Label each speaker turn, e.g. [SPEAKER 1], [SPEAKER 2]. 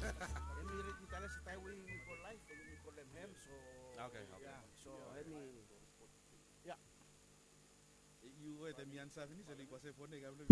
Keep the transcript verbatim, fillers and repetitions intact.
[SPEAKER 1] And we we tell us that we we call life and we call them him. So
[SPEAKER 2] Okay, okay.
[SPEAKER 1] yeah. So any yeah.
[SPEAKER 3] You wait a minute, seven is a little bit